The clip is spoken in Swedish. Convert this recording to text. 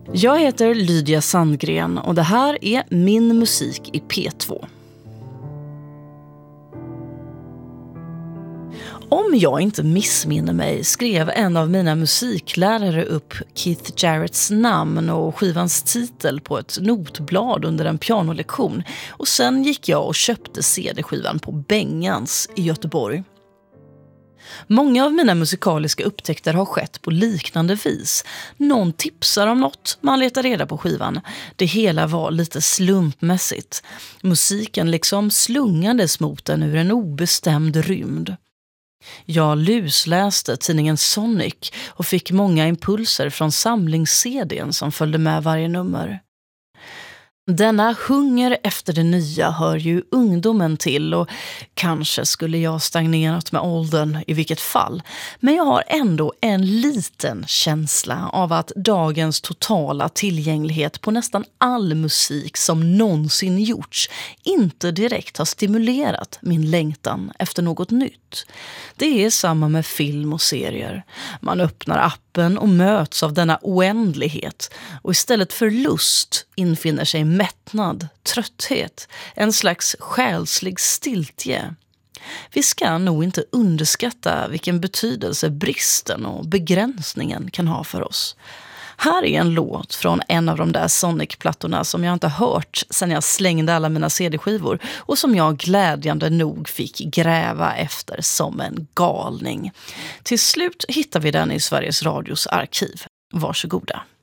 Jag heter Lydia Sandgren och det här är Min musik i P2. Om jag inte missminner mig skrev en av mina musiklärare upp Keith Jarretts namn och skivans titel på ett notblad under en pianolektion och sen gick jag och köpte CD-skivan på Bengans i Göteborg. Många av mina musikaliska upptäckter har skett på liknande vis. Någon tipsar om något, man letar reda på skivan. Det hela var lite slumpmässigt. Musiken liksom slungades mot en ur en obestämd rymd. Jag lusläste tidningen Sonic och fick många impulser från samlings-CD:n som följde med varje nummer. Denna hunger efter det nya hör ju ungdomen till och kanske skulle jag stagnerat med åldern i vilket fall. Men jag har ändå en liten känsla av att dagens totala tillgänglighet på nästan all musik som någonsin gjorts inte direkt har stimulerat min längtan efter något nytt. Det är samma med film och serier. Man öppnar appen och möts av denna oändlighet och istället för lust infinner sig mättnad, trötthet, en slags själslig stiltje. Vi ska nog inte underskatta vilken betydelse bristen och begränsningen kan ha för oss. Här är en låt från en av de där Sonic-plattorna som jag inte hört sedan jag slängde alla mina CD-skivor och som jag glädjande nog fick gräva efter som en galning. Till slut hittar vi den i Sveriges Radios arkiv. Varsågoda.